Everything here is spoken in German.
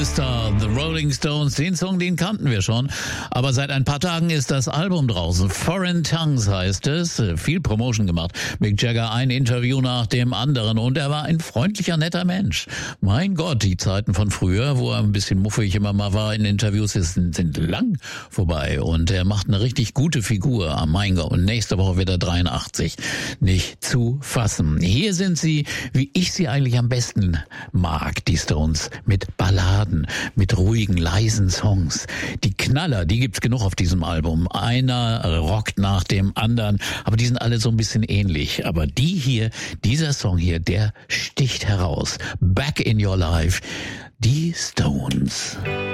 Superstar, The Rolling Stones. Den Song, den kannten wir schon. Aber seit ein paar Tagen ist das Album draußen. Foreign Tongues heißt es. Viel Promotion gemacht. Mick Jagger, ein Interview nach dem anderen. Und er war ein freundlicher, netter Mensch. Mein Gott, die Zeiten von früher, wo er ein bisschen muffig immer mal war in Interviews, sind lang vorbei. Und er macht eine richtig gute Figur. Ah, mein Gott. Und nächste Woche wird er 83. Nicht zu fassen. Hier sind sie, wie ich sie eigentlich am besten mag, die Stones. Mit Balladen, mit ruhigen, leisen Songs. Die Knaller, die gibt's genug auf diesem Album. Einer rockt nach dem anderen, aber die sind alle so ein bisschen ähnlich. Aber dieser Song hier, der sticht heraus. Back in Your Life, die Stones.